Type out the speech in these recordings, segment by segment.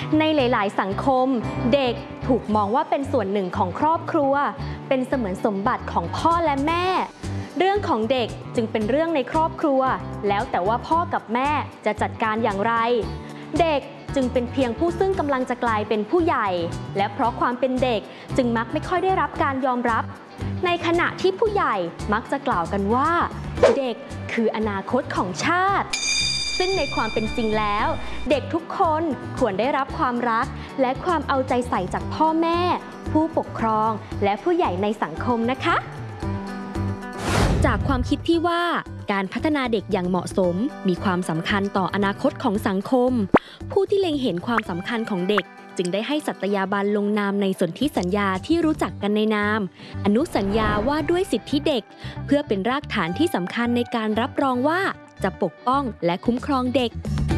ในหลายๆสังคมเด็กถูกมองว่าเป็นส่วนหนึ่งของครอบครัวเป็นเสมือนสมบัติของพ่อและแม่เรื่องของเด็กจึงเป็นเรื่องในครอบครัวแล้วแต่ว่าพ่อกับแม่จะจัดการอย่างไรเด็กจึงเป็นเพียงผู้ซึ่งกำลังจะกลายเป็นผู้ใหญ่และเพราะความเป็นเด็กจึงมักไม่ค่อยได้รับการยอมรับในขณะที่ผู้ใหญ่มักจะกล่าวกันว่าเด็กคืออนาคตของชาติซึ่งในความเป็นจริงแล้วเด็กทุกคนควรได้รับความรักและความเอาใจใส่จากพ่อแม่ผู้ปกครองและผู้ใหญ่ในสังคมนะคะจากความคิดที่ว่าการพัฒนาเด็กอย่างเหมาะสมมีความสำคัญต่ออนาคตของสังคมผู้ที่เล็งเห็นความสำคัญของเด็กจึงได้ให้สัตยาบันลงนามในสนธิสัญญาที่รู้จักกันในนามอนุสัญญาว่าด้วยสิทธิเด็กเพื่อเป็นรากฐานที่สำคัญในการรับรองว่าจะปกป้องและคุ้มครองเด็ก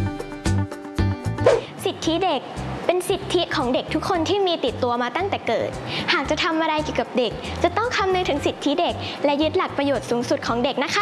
สิทธิเด็กเป็นสิทธิของเด็กทุกคนที่มีติดตัวมาตั้งแต่เกิดหากจะทำอะไรเกี่ยวกับเด็กจะต้องคำนึงถึงสิทธิเด็กและยึดหลักประโยชน์สูงสุดของเด็กนะคะ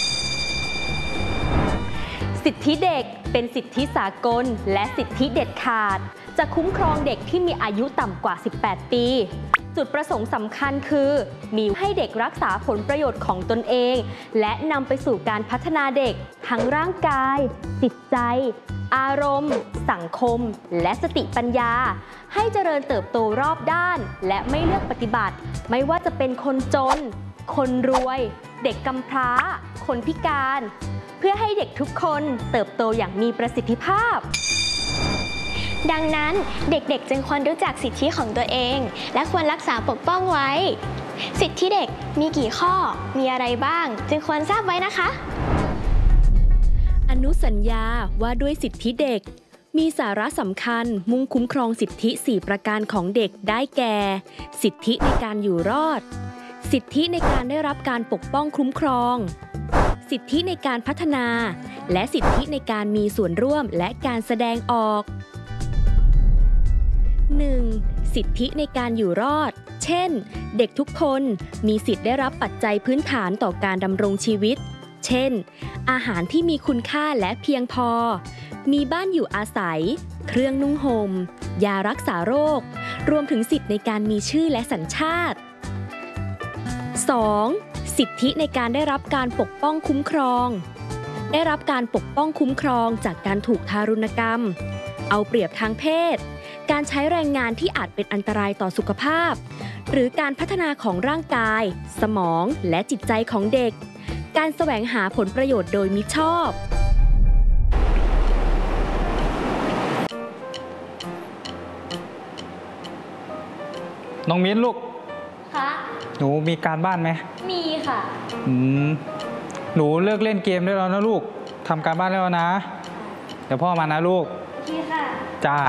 สิทธิเด็กเป็นสิทธิสากลและสิทธิเด็ดขาดจะคุ้มครองเด็กที่มีอายุต่ำกว่า 18 ปีจุดประสงค์สำคัญคือมีให้เด็กรักษาผลประโยชน์ของตนเองและนำไปสู่การพัฒนาเด็กทั้งร่างกายจิตใจอารมณ์สังคมและสติปัญญาให้เจริญเติบโตรอบด้านและไม่เลือกปฏิบัติไม่ว่าจะเป็นคนจนคนรวยเด็กกำพร้าคนพิการเพื่อให้เด็กทุกคนเติบโตอย่างมีประสิทธิภาพดังนั้นเด็กๆจึงควรรู้จักสิทธิของตัวเองและควรรักษาปกป้องไว้สิทธิเด็กมีกี่ข้อมีอะไรบ้างจึงควรทราบไว้นะคะอนุสัญญาว่าด้วยสิทธิเด็กมีสาระสำคัญมุ่งคุ้มครองสิทธิ4ประการของเด็กได้แก่สิทธิในการอยู่รอดสิทธิในการได้รับการปกป้องคุ้มครองสิทธิในการพัฒนาและสิทธิในการมีส่วนร่วมและการแสดงออก 1. สิทธิในการอยู่รอดเช่นเด็กทุกคนมีสิทธิได้รับปัจจัยพื้นฐานต่อการดำรงชีวิตเช่นอาหารที่มีคุณค่าและเพียงพอมีบ้านอยู่อาศัยเครื่องนุ่งห่มยารักษาโรครวมถึงสิทธิในการมีชื่อและสัญชาติ 2. สิทธิในการได้รับการปกป้องคุ้มครองได้รับการปกป้องคุ้มครองจากการถูกทารุณกรรมเอาเปรียบทางเพศการใช้แรงงานที่อาจเป็นอันตรายต่อสุขภาพหรือการพัฒนาของร่างกายสมองและจิตใจของเด็กการแสวงหาผลประโยชน์โดยมิชอบน้องมิ้นลูกค่ะหนูมีการบ้านไหมมีค่ะหนูเลิกเล่นเกมได้แล้วนะลูกทำการบ้านได้แล้วนะเดี๋ยวพ่อมานะลูกโอเคค่ะจ้า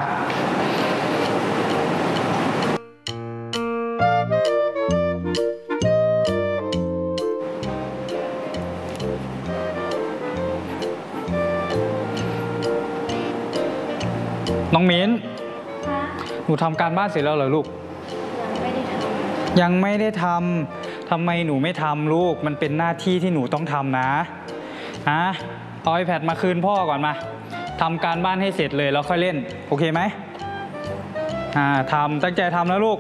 น้องมิ้นหนูทำการบ้านเสร็จแล้วเหรอลูกยังไม่ได้ทำทำไมหนูไม่ทำลูกมันเป็นหน้าที่ที่หนูต้องทำนะเอา iPad มาคืนพ่อก่อนมาทำการบ้านให้เสร็จเลยแล้วค่อยเล่นโอเคไหมทำตั้งใจทำนะลูก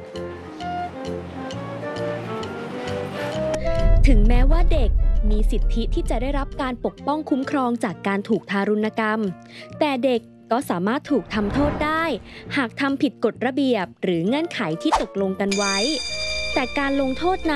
ถึงแม้ว่าเด็กมีสิทธิที่จะได้รับการปกป้องคุ้มครองจากการถูกทารุณกรรมแต่เด็กก็สามารถถูกทำโทษได้หากทำผิดกฎระเบียบหรือเงื่อนไขที่ตกลงกันไว้แต่การลงโทษนั้น